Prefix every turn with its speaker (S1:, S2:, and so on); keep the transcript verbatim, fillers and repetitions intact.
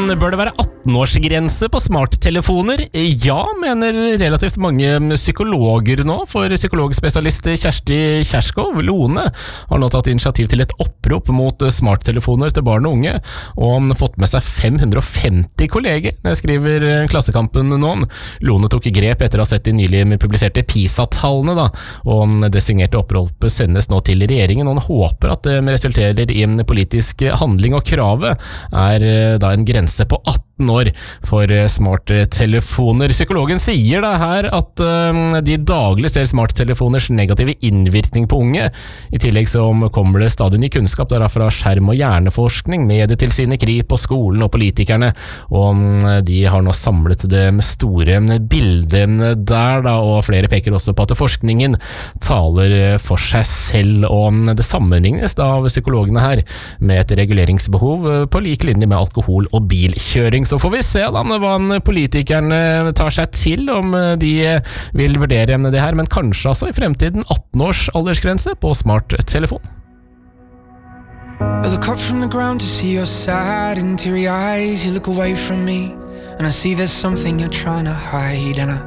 S1: bør det være atten-årsgrense på smarttelefoner? Ja, mener relativt mange psykologer nå, for psykologspesialist Kjersti Kjerskov Lone har nå tatt initiativ til et opprop mot smarttelefoner til barn og unge, og han har fått med seg fem hundre og femti kolleger, det skriver Klassekampen nå. Lone tok grep etter å ha sett de nylig publiserte PISA-tallene, da, og det signerte oppropet sendes nå til regjeringen, og han håper at det resulterer i en politisk handling, og kravet er da en grense på atten år for smarttelefoner. Psykologen sier da her at uh, de daglig ser smarttelefoners negative innvirkning på unge. I tillegg så kommer det stadig ny kunnskap der fra skjerm- og hjerneforskning, Medietilsynet, Kripos, skolen og politikerne, og um, de har nå samlet det med store bildene der da, og flere peker også på at forskningen taler for seg selv, og det sammenlignes da av psykologene her med et reguleringsbehov på like linje med alkohol og bilkjøring. Så får vi se da hva politikerne tar seg til, om de vil vurdere det her, men kanskje altså i fremtiden atten års aldersgrense på smarttelefon.
S2: I look up from the ground to see your sad and teary eyes. You look away from me and I see there's something you're trying to hide, and I